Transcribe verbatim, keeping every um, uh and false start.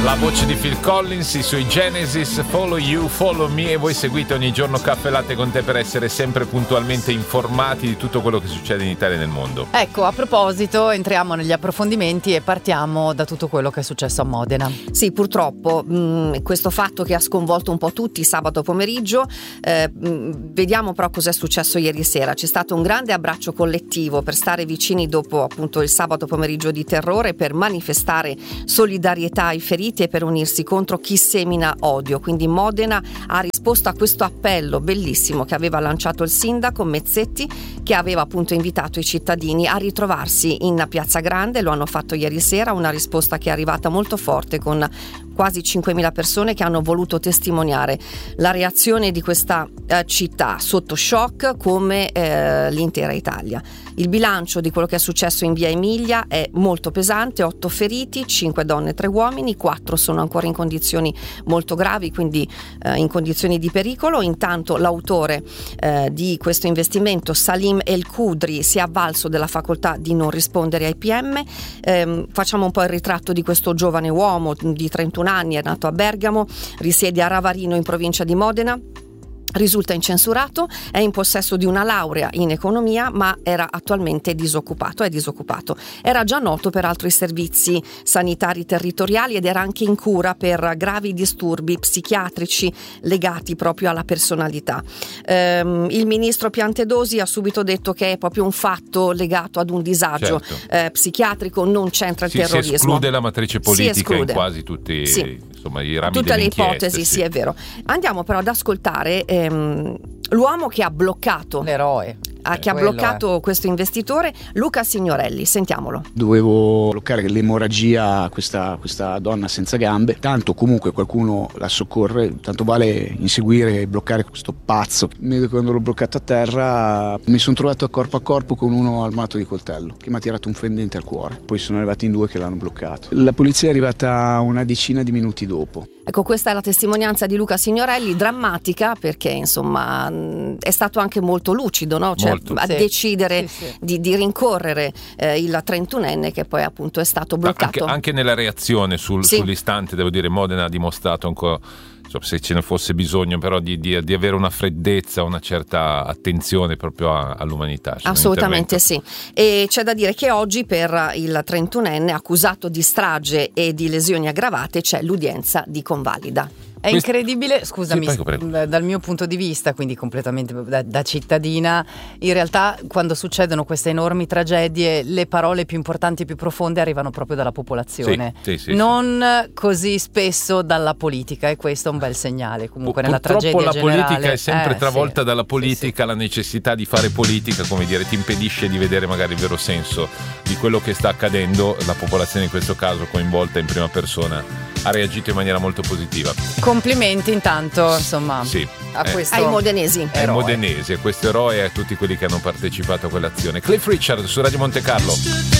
La voce di Phil Collins, i suoi Genesis, Follow You, Follow Me, e voi seguite ogni giorno Caffè Latte con te per essere sempre puntualmente informati di tutto quello che succede in Italia e nel mondo. Ecco, a proposito, entriamo negli approfondimenti e partiamo da tutto quello che è successo a Modena. Sì, purtroppo mh, questo fatto che ha sconvolto un po' tutti sabato pomeriggio, eh, mh, vediamo però cos'è successo ieri sera. C'è stato un grande abbraccio collettivo per stare vicini dopo appunto il sabato pomeriggio di terrore, per manifestare solidarietà ai feriti e per unirsi contro chi semina odio. Quindi Modena ha risposto a questo appello bellissimo che aveva lanciato il sindaco Mezzetti, che aveva appunto invitato i cittadini a ritrovarsi in Piazza Grande. Lo hanno fatto ieri sera, una risposta che è arrivata molto forte, con quasi cinquemila persone che hanno voluto testimoniare la reazione di questa eh, città sotto shock come eh, l'intera Italia. Il bilancio di quello che è successo in via Emilia è molto pesante: otto feriti, cinque donne e tre uomini, quattro sono ancora in condizioni molto gravi, quindi eh, in condizioni di pericolo. Intanto l'autore eh, di questo investimento, Salim El Kudri, si è avvalso della facoltà di non rispondere ai P M. Eh, facciamo un po' il ritratto di questo giovane uomo di trentuno anni, è nato a Bergamo, risiede a Ravarino in provincia di Modena. Risulta incensurato, è in possesso di una laurea in economia, ma era attualmente disoccupato, è disoccupato. Era già noto per altri servizi sanitari territoriali ed era anche in cura per gravi disturbi psichiatrici legati proprio alla personalità. Ehm, il ministro Piantedosi ha subito detto che è proprio un fatto legato ad un disagio certo. eh, psichiatrico, non c'entra il sì, terrorismo. Si esclude la matrice politica in esclude. quasi tutti sì. insomma, i rami tutte le ipotesi, sì. sì, è vero. Andiamo però ad ascoltare ehm, l'uomo che ha bloccato l'eroe eh, che ha bloccato è. questo investitore, Luca Signorelli. Sentiamolo. Dovevo bloccare l'emorragia a questa, questa donna senza gambe, tanto comunque qualcuno la soccorre, tanto vale inseguire e bloccare questo pazzo. Quando l'ho bloccato a terra mi sono trovato a corpo a corpo con uno armato di coltello che mi ha tirato un fendente al cuore, poi sono arrivati in due che l'hanno bloccato. La polizia è arrivata una decina di minuti dopo. Ecco, questa è la testimonianza di Luca Signorelli, drammatica perché insomma è stato anche molto lucido, no? Cioè, molto. a sì. decidere sì, sì. Di, di rincorrere eh, il trentunenne che poi appunto è stato bloccato. Anche, anche nella reazione sul, sì. sull'istante, devo dire, Modena ha dimostrato ancora, insomma, se ce ne fosse bisogno, però di, di, di avere una freddezza, una certa attenzione proprio a, all'umanità. Cioè assolutamente sì. E c'è da dire che oggi per il trentunenne accusato di strage e di lesioni aggravate c'è l'udienza di convalida. È incredibile, scusami, sì, prego, prego. dal mio punto di vista, quindi completamente da, da cittadina, in realtà quando succedono queste enormi tragedie le parole più importanti e più profonde arrivano proprio dalla popolazione, sì, sì, sì, non sì. così spesso dalla politica, e questo è un bel segnale comunque nella tragedia la generale. Politica è sempre eh, travolta sì. dalla politica, sì, sì. La necessità di fare politica, come dire, ti impedisce di vedere magari il vero senso di quello che sta accadendo. La popolazione in questo caso, coinvolta in prima persona, ha reagito in maniera molto positiva. Complimenti intanto, insomma, sì, a eh, questo ai modenesi. Ai modenesi, a questo eroe e a tutti quelli che hanno partecipato a quell'azione. Cliff Richard su Radio Monte Carlo.